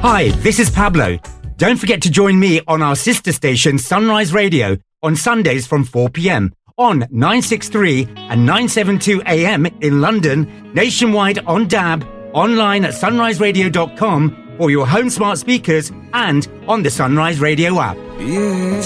Hi, this is Pablo. Don't forget to join me on our sister station Sunrise Radio on Sundays from 4 p.m. on 963 and 972 AM in London, nationwide on DAB, online at sunriseradio.com for your home smart speakers and on the Sunrise Radio app. Yeah.